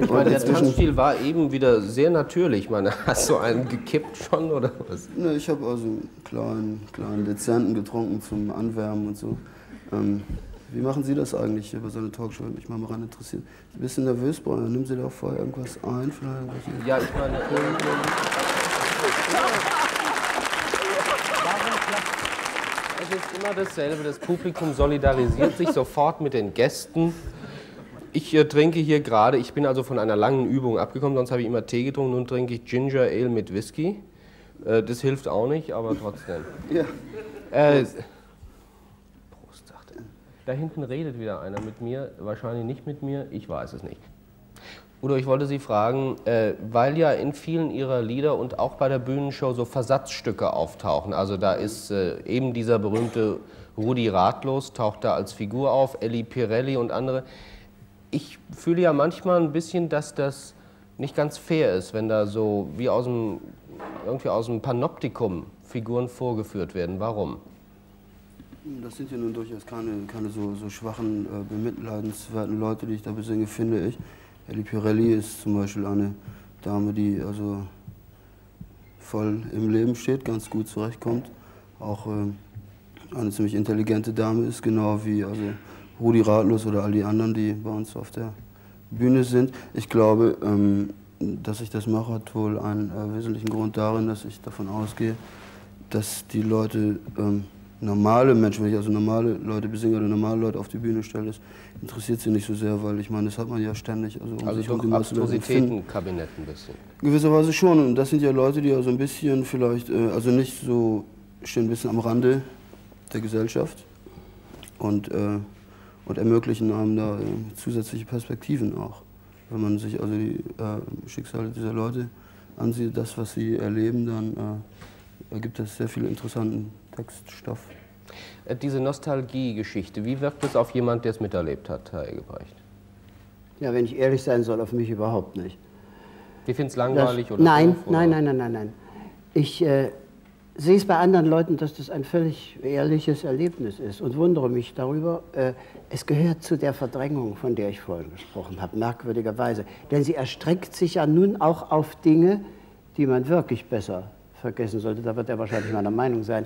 Ich meine, der Tanzstil war eben wieder sehr natürlich. Ich meine, hast du einen gekippt schon oder was? Ne, ich habe also einen kleinen Dezenten getrunken zum Anwärmen und so. Wie machen Sie das eigentlich hier bei so einer Talkshow? Mich mal daran interessiert. Sie sind ein bisschen nervös, Brian. Nehmen Sie da auch vorher irgendwas ein? Vielleicht ja, ich meine... Es ist immer dasselbe. Das Publikum solidarisiert sich sofort mit den Gästen. Ich trinke hier gerade, ich bin also von einer langen Übung abgekommen, sonst habe ich immer Tee getrunken, nun trinke ich Ginger Ale mit Whisky. Das hilft auch nicht, aber trotzdem. Ja. Prost, sagt er. Da hinten redet wieder einer mit mir, wahrscheinlich nicht mit mir, ich weiß es nicht. Udo, ich wollte Sie fragen, weil ja in vielen Ihrer Lieder und auch bei der Bühnenshow so Versatzstücke auftauchen, also da ist eben dieser berühmte Rudi Ratlos, taucht da als Figur auf, Elli Pirelli und andere. Ich fühle ja manchmal ein bisschen, dass das nicht ganz fair ist, wenn da so wie irgendwie aus dem Panoptikum Figuren vorgeführt werden. Warum? Das sind ja nun durchaus keine so schwachen, bemitleidenswerten Leute, die ich da besinge, finde ich. Elli Pirelli ist zum Beispiel eine Dame, die also voll im Leben steht, ganz gut zurechtkommt. Auch eine ziemlich intelligente Dame ist, genau wie also Rudi Ratlos oder all die anderen, die bei uns auf der Bühne sind. Ich glaube, dass ich das mache, hat wohl einen wesentlichen Grund darin, dass ich davon ausgehe, dass die Leute, normale Menschen, wenn ich also normale Leute besinge oder normale Leute auf die Bühne stelle, das interessiert sie nicht so sehr, weil ich meine, das hat man ja ständig. Also doch Abstrusitätenkabinett ein bisschen. Gewisserweise schon. Und das sind ja Leute, die also ein bisschen vielleicht, also nicht so, stehen ein bisschen am Rande der Gesellschaft und ermöglichen einem da zusätzliche Perspektiven auch. Wenn man sich also die Schicksale dieser Leute ansieht, das, was sie erleben, dann ergibt das sehr viel interessanten Textstoff. Diese Nostalgie-Geschichte, wie wirkt es auf jemand, der es miterlebt hat, Herr Eggebrecht? Ja, wenn ich ehrlich sein soll, auf mich überhaupt nicht. Sie finden es langweilig oder nein, doof, oder? nein. Ich sehe es bei anderen Leuten, dass das ein völlig ehrliches Erlebnis ist und wundere mich darüber. Es gehört zu der Verdrängung, von der ich vorhin gesprochen habe, merkwürdigerweise. Denn sie erstreckt sich ja nun auch auf Dinge, die man wirklich besser vergessen sollte. Da wird er wahrscheinlich meiner Meinung sein.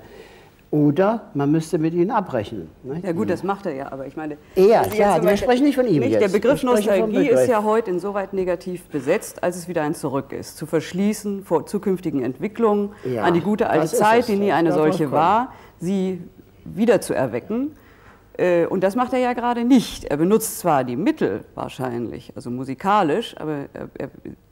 Oder man müsste mit ihnen abrechnen. Nicht? Ja gut, das macht er ja, aber ich meine... Ja, wir sprechen nicht von ihm jetzt. Der Begriff Nostalgie ist ja heute insoweit negativ besetzt, als es wieder ein Zurück ist. Zu verschließen vor zukünftigen Entwicklungen, ja, an die gute alte Zeit, die nie eine solche war, sie wieder zu erwecken. Und das macht er ja gerade nicht. Er benutzt zwar die Mittel wahrscheinlich, also musikalisch, aber er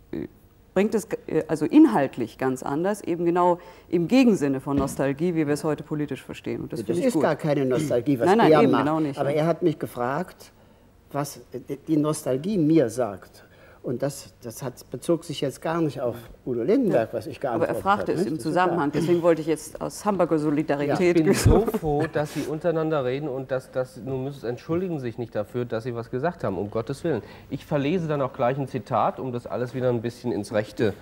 bringt es also inhaltlich ganz anders, eben genau im Gegensinne von Nostalgie, wie wir es heute politisch verstehen. Und das ist gut. Gar keine Nostalgie, was nein, er eben, macht. Genau nicht. Aber er hat mich gefragt, was die Nostalgie mir sagt. Und das bezog sich jetzt gar nicht auf Udo Lindenberg, was ich geantwortet habe. Aber er fragte es im Zusammenhang, deswegen wollte ich jetzt aus Hamburger Solidarität... Ich bin so froh, dass Sie untereinander reden und nun entschuldigen Sie sich nicht dafür, dass Sie was gesagt haben, um Gottes Willen. Ich verlese dann auch gleich ein Zitat, um das alles wieder ein bisschen ins rechte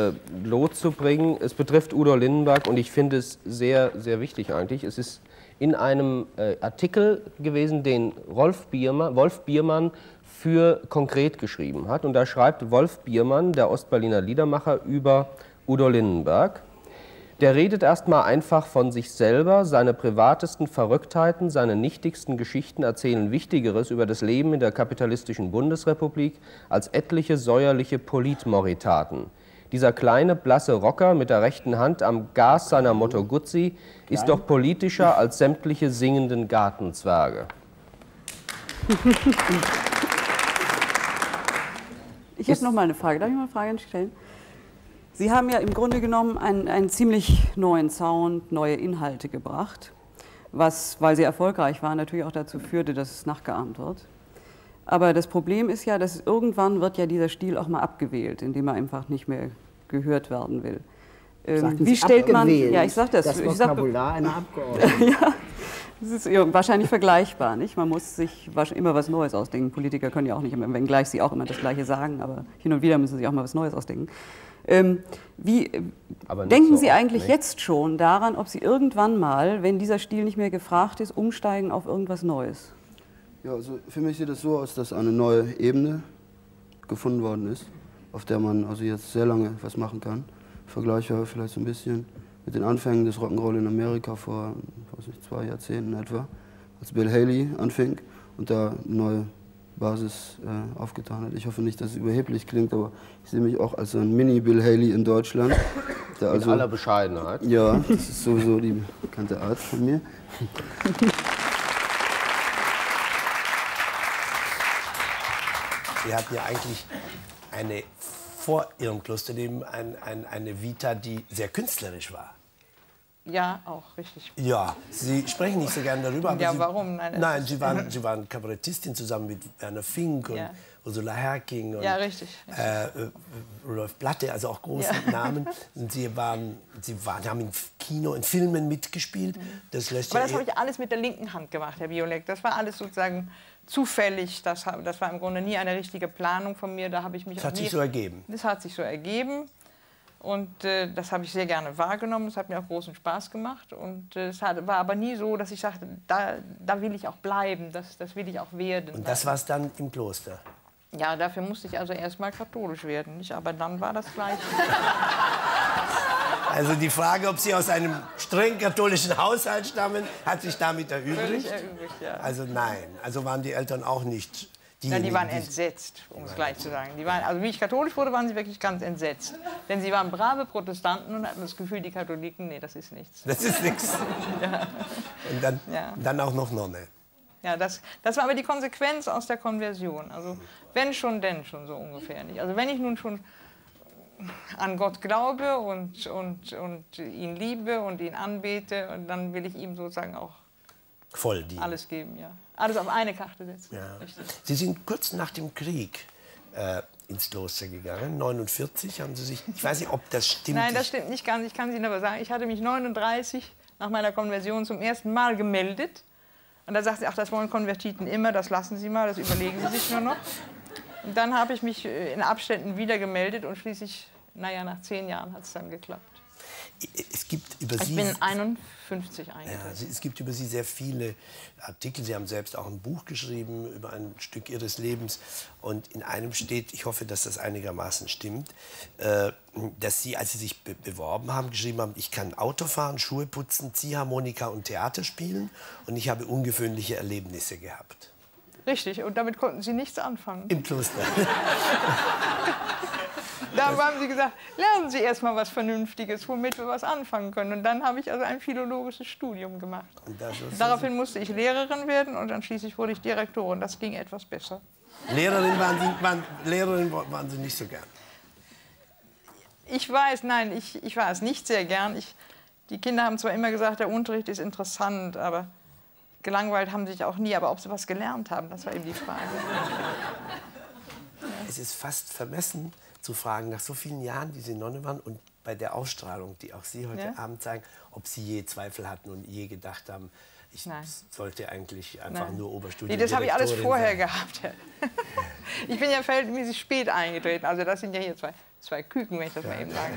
Lot zu bringen. Es betrifft Udo Lindenberg und ich finde es sehr, sehr wichtig eigentlich. Es ist in einem Artikel gewesen, den Wolf Biermann für Konkret geschrieben hat. Und da schreibt Wolf Biermann, der Ostberliner Liedermacher, über Udo Lindenberg. Der redet erstmal einfach von sich selber, seine privatesten Verrücktheiten, seine nichtigsten Geschichten erzählen Wichtigeres über das Leben in der kapitalistischen Bundesrepublik als etliche säuerliche Politmoritaten. Dieser kleine, blasse Rocker mit der rechten Hand am Gas seiner Moto Guzzi ist doch politischer als sämtliche singenden Gartenzwerge. Ich habe noch mal eine Frage. Darf ich mal eine Frage stellen? Sie haben ja im Grunde genommen einen ziemlich neuen Sound, neue Inhalte gebracht, was, weil Sie erfolgreich waren, natürlich auch dazu führte, dass es nachgeahmt wird. Aber das Problem ist ja, dass irgendwann wird ja dieser Stil auch mal abgewählt, indem er einfach nicht mehr gehört werden will. Wie stellt man... Ja, ich sage das. Das Vokabular einer Abgeordneten. Ja. Das ist wahrscheinlich vergleichbar, nicht? Man muss sich immer was Neues ausdenken. Politiker können ja auch nicht immer, wenngleich sie auch immer das Gleiche sagen, aber hin und wieder müssen sie auch mal was Neues ausdenken. Denken Sie eigentlich jetzt schon daran, ob Sie irgendwann mal, wenn dieser Stil nicht mehr gefragt ist, umsteigen auf irgendwas Neues? Ja, also für mich sieht es so aus, dass eine neue Ebene gefunden worden ist, auf der man also jetzt sehr lange was machen kann. Vergleichbar vielleicht so ein bisschen mit den Anfängen des Rock'n'Roll in Amerika vor, weiß nicht, 2 Jahrzehnten etwa, als Bill Haley anfing und da eine neue Basis aufgetan hat. Ich hoffe nicht, dass es überheblich klingt, aber ich sehe mich auch als so ein Mini-Bill Haley in Deutschland. Der mit aller Bescheidenheit. Ja, das ist sowieso die bekannte Art von mir. Sie hatten ja eigentlich vor Ihrem Klosterleben eine Vita, die sehr künstlerisch war. Ja, auch, richtig. Ja, Sie sprechen nicht so gerne darüber. Aber ja, warum? Nein, Sie waren Kabarettistin zusammen mit Werner Fink und Ursula Herking und richtig. Rudolf Platte, also auch großen Namen. Und Sie haben im Kino, in Filmen mitgespielt. Das lässt aber das habe ich alles mit der linken Hand gemacht, Herr Biolek. Das war alles sozusagen zufällig. Das war im Grunde nie eine richtige Planung von mir. Da habe ich mich das hat sich so ergeben? Das hat sich so ergeben. Und das habe ich sehr gerne wahrgenommen. Es hat mir auch großen Spaß gemacht. Und es war aber nie so, dass ich sagte, da will ich auch bleiben, das will ich auch werden. Und das war es dann im Kloster? Ja, dafür musste ich also erst mal katholisch werden. Nicht? Aber dann war das Gleiche. Also die Frage, ob Sie aus einem streng katholischen Haushalt stammen, hat sich damit erübrigt? Völlig erübrigt, ja. Also nein, also waren die Eltern auch nicht... Ja, die waren entsetzt, um es gleich zu sagen. Also wie ich katholisch wurde, waren sie wirklich ganz entsetzt. Denn sie waren brave Protestanten und hatten das Gefühl, die Katholiken, nee, das ist nichts. Das ist nichts. Ja. Und dann auch noch Nonne. Ja, das war aber die Konsequenz aus der Konversion. Also wenn schon, denn schon, so ungefähr nicht. Also wenn ich nun schon an Gott glaube und ihn liebe und ihn anbete, und dann will ich ihm sozusagen auch voll dienen. Alles geben, ja. Alles auf eine Karte setzen. Ja. Sie sind kurz nach dem Krieg ins Kloster gegangen. 49 haben Sie sich... Ich weiß nicht, ob das stimmt. Nein, das stimmt nicht ganz. Ich kann es Ihnen aber sagen. Ich hatte mich 39 nach meiner Konversion zum ersten Mal gemeldet. Und da sagte sie, ach, das wollen Konvertiten immer, das lassen Sie mal, das überlegen Sie sich nur noch. Und dann habe ich mich in Abständen wieder gemeldet und schließlich, naja, nach 10 Jahren hat es dann geklappt. Es gibt über Sie... Ich bin 51 eingetreten. Ja, es gibt über Sie sehr viele Artikel. Sie haben selbst auch ein Buch geschrieben über ein Stück Ihres Lebens. Und in einem steht, ich hoffe, dass das einigermaßen stimmt, dass Sie, als Sie sich beworben haben, geschrieben haben, ich kann Auto fahren, Schuhe putzen, Ziehharmonika und Theater spielen. Und ich habe ungewöhnliche Erlebnisse gehabt. Richtig, und damit konnten Sie nichts anfangen. Im Kloster. Da haben sie gesagt, lernen Sie erst mal was Vernünftiges, womit wir was anfangen können. Und dann habe ich also ein philologisches Studium gemacht. Daraufhin musste ich Lehrerin werden und dann schließlich wurde ich Direktorin. Das ging etwas besser. Lehrerin waren Sie nicht so gern? Ich war es nicht sehr gern. Die Kinder haben zwar immer gesagt, der Unterricht ist interessant, aber gelangweilt haben sie sich auch nie. Aber ob sie was gelernt haben, das war eben die Frage. Es ist fast vermessen zu fragen, nach so vielen Jahren, die Sie Nonne waren und bei der Ausstrahlung, die auch Sie heute Abend zeigen, ob Sie je Zweifel hatten und je gedacht haben, ich sollte eigentlich einfach nur Oberstudium. Nee, das habe ich alles vorher gehabt. Ich bin ja verhältnismäßig spät eingetreten. Also das sind ja hier zwei Küken, wenn ich das mal eben sagen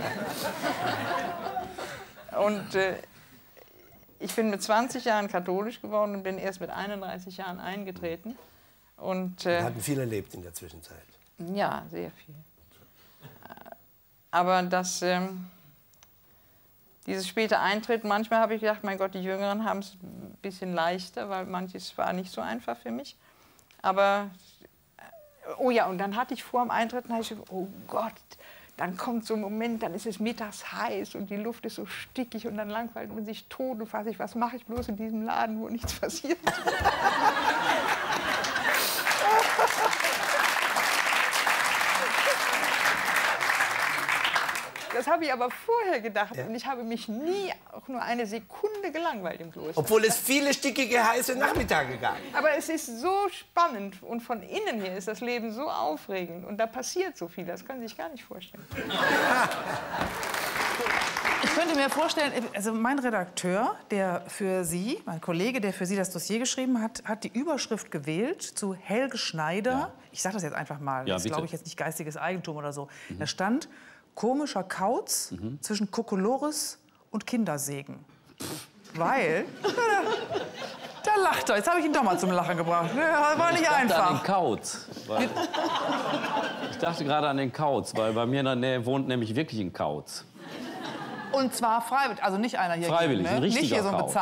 darf. Und ich bin mit 20 Jahren katholisch geworden und bin erst mit 31 Jahren eingetreten. Und Sie hatten viel erlebt in der Zwischenzeit. Ja, sehr viel. Aber dieses späte Eintreten, manchmal habe ich gedacht, mein Gott, die Jüngeren haben es ein bisschen leichter, weil manches war nicht so einfach für mich. Aber, oh ja, und dann hatte ich vor dem Eintreten, habe ich gedacht, oh Gott, dann kommt so ein Moment, dann ist es mittags heiß und die Luft ist so stickig und dann langweilt man sich tot und fragt sich, was mache ich bloß in diesem Laden, wo nichts passiert. Das habe ich aber vorher gedacht und ich habe mich nie auch nur eine Sekunde gelangweilt im Kloster. Obwohl es viele stickige, heiße Nachmittage gab. Aber es ist so spannend und von innen her ist das Leben so aufregend und da passiert so viel, das können Sie sich gar nicht vorstellen. Ich könnte mir vorstellen, also mein Redakteur, mein Kollege, der für Sie das Dossier geschrieben hat, hat die Überschrift gewählt zu Helge Schneider. Ja. Ich sage das jetzt einfach mal, das ist, glaube ich, jetzt nicht geistiges Eigentum oder so. Da stand komischer Kauz zwischen Kokolores und Kindersegen. Weil Da lacht er. Jetzt habe ich ihn doch mal zum Lachen gebracht. War nicht einfach. An den Kauz. Ich dachte gerade an den Kauz, weil bei mir in der Nähe wohnt nämlich wirklich ein Kauz. Und zwar freiwillig, also nicht einer hier. Freiwillig, ne? ein richtiger Nicht hier so ein Kauz.